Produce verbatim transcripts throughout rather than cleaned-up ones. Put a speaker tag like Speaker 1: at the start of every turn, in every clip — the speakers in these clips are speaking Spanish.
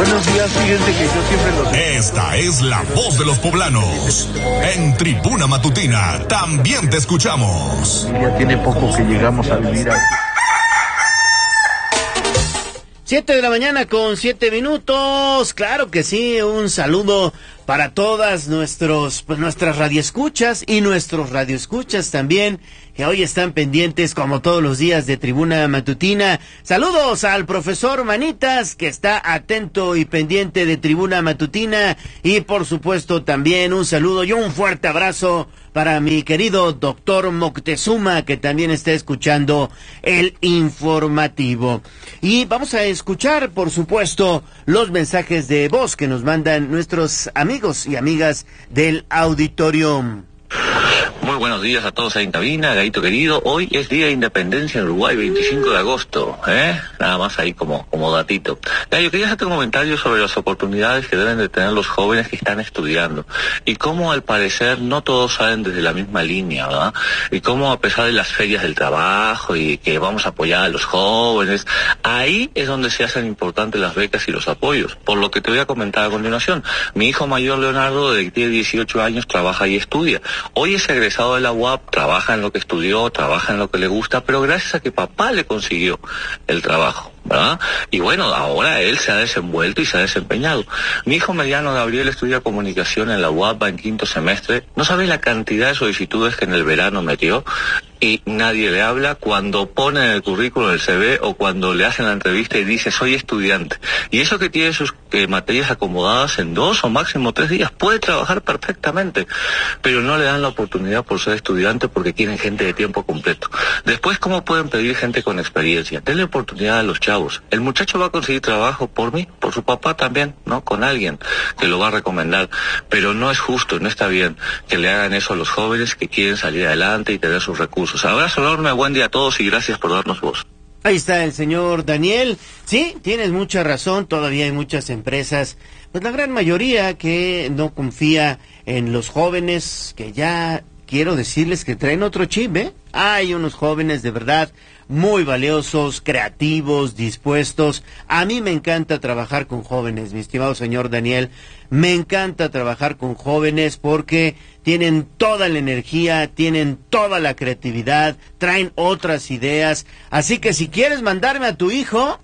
Speaker 1: Buenos días, fíjense que yo siempre los...
Speaker 2: Esta es la voz de los poblanos. En Tribuna Matutina también te escuchamos.
Speaker 1: Ya tiene poco que llegamos a vivir aquí.
Speaker 3: Siete de la mañana con siete minutos, claro que sí, un saludo para todas nuestros, pues, nuestras radioescuchas y nuestros radioescuchas también, que hoy están pendientes como todos los días de Tribuna Matutina. Saludos al profesor Manitas, que está atento y pendiente de Tribuna Matutina, y por supuesto también un saludo y un fuerte abrazo para mi querido doctor Moctezuma, que también está escuchando el informativo. Y vamos a escuchar, por supuesto, los mensajes de voz que nos mandan nuestros amigos y amigas del auditorio.
Speaker 4: Muy buenos días a todos ahí en cabina, Gaito querido. Hoy es Día de Independencia en Uruguay, veinticinco de agosto, ¿eh? Nada más ahí como, como datito. Gallo, quería hacerte un comentario sobre las oportunidades que deben de tener los jóvenes que están estudiando. Y cómo al parecer no todos salen desde la misma línea, ¿verdad? Y cómo a pesar de las ferias del trabajo y que vamos a apoyar a los jóvenes, ahí es donde se hacen importantes las becas y los apoyos. Por lo que te voy a comentar a continuación. Mi hijo mayor Leonardo, de que tiene dieciocho años, trabaja y estudia. Hoy es egresado de la U A P, trabaja en lo que estudió, trabaja en lo que le gusta, pero gracias a que papá le consiguió el trabajo, ¿verdad? Y bueno, ahora él se ha desenvuelto y se ha desempeñado. Mi hijo mediano Gabriel estudia comunicación en la U A P en quinto semestre. No sabes la cantidad de solicitudes que en el verano metió y nadie le habla cuando pone en el currículum el C V o cuando le hacen la entrevista y dice soy estudiante. Y eso que tiene sus eh, materias acomodadas en dos o máximo tres días, puede trabajar perfectamente, pero no le dan la oportunidad por ser estudiante porque quieren gente de tiempo completo. Después, ¿cómo pueden pedir gente con experiencia? Denle oportunidad a los chavos. El muchacho va a conseguir trabajo por mí, por su papá también, ¿no? Con alguien que lo va a recomendar. Pero no es justo, no está bien que le hagan eso a los jóvenes que quieren salir adelante y tener sus recursos. Abrazo enorme, buen día a todos y gracias por darnos voz.
Speaker 3: Ahí está el señor Daniel. Sí, tienes mucha razón, todavía hay muchas empresas, pues la gran mayoría que no confía en los jóvenes, que ya quiero decirles que traen otro chip, ¿eh? Hay unos jóvenes de verdad muy valiosos, creativos, dispuestos. A mí me encanta trabajar con jóvenes, mi estimado señor Daniel. Me encanta trabajar con jóvenes porque tienen toda la energía, tienen toda la creatividad, traen otras ideas. Así que si quieres mandarme a tu hijo,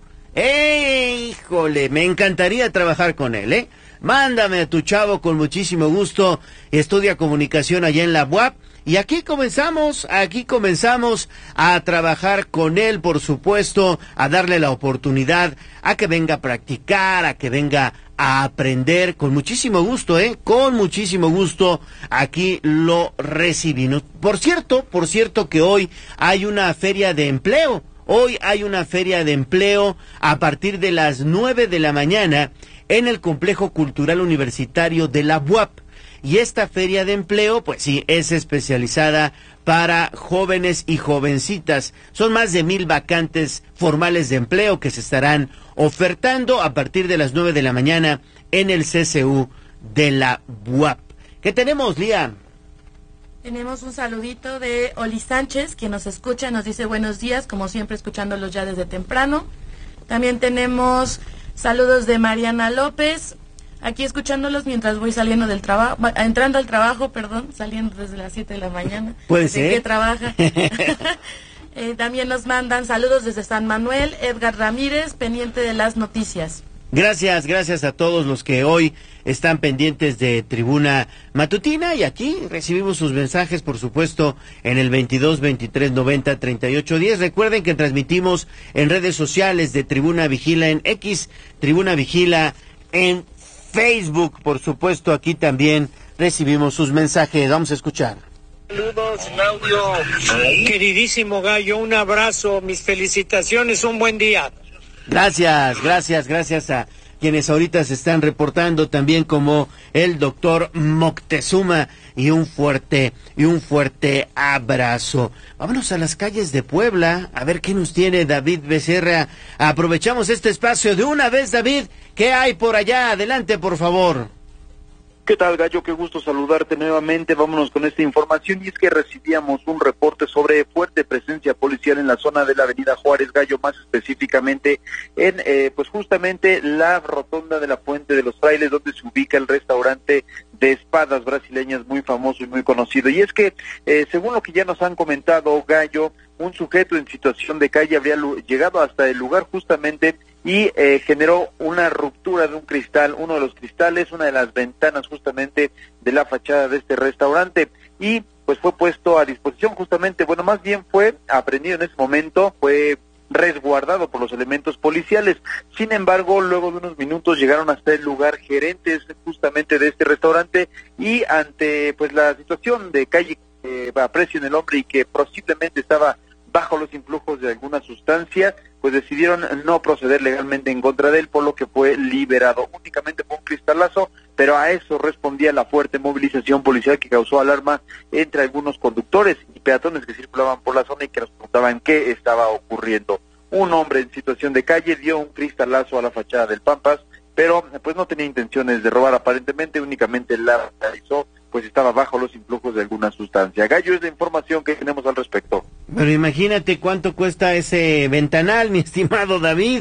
Speaker 3: ¡eh, híjole! Me encantaría trabajar con él, ¿eh? Mándame a tu chavo con muchísimo gusto. Estudia comunicación allá en la U A P. Y aquí comenzamos, aquí comenzamos a trabajar con él, por supuesto, a darle la oportunidad a que venga a practicar, a que venga a aprender, con muchísimo gusto, ¿eh? Con muchísimo gusto, aquí lo recibimos. Por cierto, por cierto que hoy hay una feria de empleo, hoy hay una feria de empleo a partir de las nueve de la mañana en el Complejo Cultural Universitario de la U A P. Y esta feria de empleo, pues sí, es especializada para jóvenes y jovencitas. Son más de mil vacantes formales de empleo que se estarán ofertando a partir de las nueve de la mañana en el C C U de la U A P. ¿Qué tenemos, Lía?
Speaker 5: Tenemos un saludito de Oli Sánchez, que nos escucha, nos dice buenos días, como siempre escuchándolos ya desde temprano. También tenemos saludos de Mariana López, aquí escuchándolos mientras voy saliendo del trabajo, entrando al trabajo, perdón, saliendo desde las siete de la mañana.
Speaker 3: Puede ser.
Speaker 5: ¿En qué trabaja? eh, también nos mandan saludos desde San Manuel, Edgar Ramírez, pendiente de las noticias.
Speaker 3: Gracias, gracias a todos los que hoy están pendientes de Tribuna Matutina, y aquí recibimos sus mensajes, por supuesto, en el veintidós, veintitrés, noventa, treinta y ocho, diez. Recuerden que transmitimos en redes sociales de Tribuna Vigila en X, Tribuna Vigila en Facebook, por supuesto, aquí también recibimos sus mensajes. Vamos a escuchar.
Speaker 6: Saludos, Claudio. Queridísimo Gallo, un abrazo, mis felicitaciones, un buen día.
Speaker 3: Gracias, gracias, gracias a quienes ahorita se están reportando también, como el doctor Moctezuma, y un fuerte, y un fuerte abrazo. Vámonos a las calles de Puebla, a ver qué nos tiene David Becerra. Aprovechamos este espacio de una vez, David. ¿Qué hay por allá? Adelante, por favor.
Speaker 7: ¿Qué tal, Gallo? Qué gusto saludarte nuevamente. Vámonos con esta información, y es que recibíamos un reporte sobre fuerte presencia policial en la zona de la avenida Juárez, Gallo, más específicamente en, eh, pues justamente la rotonda de la Fuente de los Frailes, donde se ubica el restaurante de espadas brasileñas muy famoso y muy conocido. Y es que, eh, según lo que ya nos han comentado, Gallo, un sujeto en situación de calle habría llegado hasta el lugar justamente y eh, generó una ruptura de un cristal, uno de los cristales, una de las ventanas justamente de la fachada de este restaurante, y pues fue puesto a disposición justamente, bueno, más bien fue aprendido en ese momento, fue resguardado por los elementos policiales. Sin embargo, luego de unos minutos llegaron hasta el lugar gerentes justamente de este restaurante, y ante pues la situación de calle que eh, aprecio en el hombre y que posiblemente estaba bajo los influjos de alguna sustancia, pues decidieron no proceder legalmente en contra de él, por lo que fue liberado. Únicamente fue un cristalazo, pero a eso respondía la fuerte movilización policial que causó alarma entre algunos conductores y peatones que circulaban por la zona y que nos preguntaban qué estaba ocurriendo. Un hombre en situación de calle dio un cristalazo a la fachada del Pampas, pero pues no tenía intenciones de robar aparentemente, únicamente la realizó, pues estaba bajo los influjos de alguna sustancia. Gallo, es la información que tenemos al respecto.
Speaker 3: Pero imagínate cuánto cuesta ese ventanal, mi estimado David.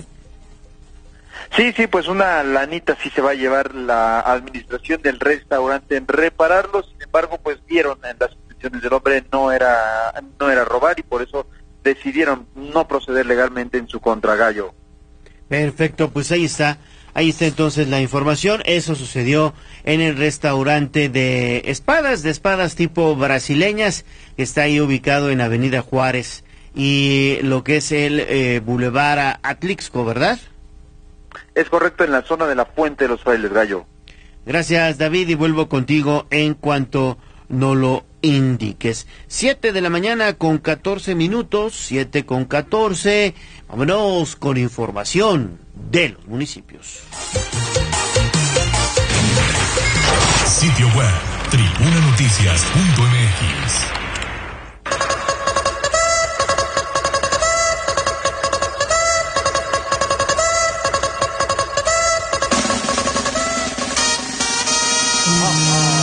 Speaker 7: Sí, sí, pues una lanita sí se va a llevar la administración del restaurante en repararlo. Sin embargo, pues vieron en las intenciones del hombre no era no era robar, y por eso decidieron no proceder legalmente en su contra, Gallo.
Speaker 3: Perfecto, pues ahí está. Ahí está entonces la información. Eso sucedió en el restaurante de espadas, de espadas tipo brasileñas, que está ahí ubicado en Avenida Juárez y lo que es el eh, Boulevard Atlixco, ¿verdad?
Speaker 7: Es correcto, en la zona de la Fuente de los Frailes, Gallo.
Speaker 3: Gracias, David, y vuelvo contigo en cuanto no lo indiques. Siete de la mañana con catorce minutos, siete con catorce. Vámonos con información de los municipios.
Speaker 2: Sitio web tribuna noticias punto m x.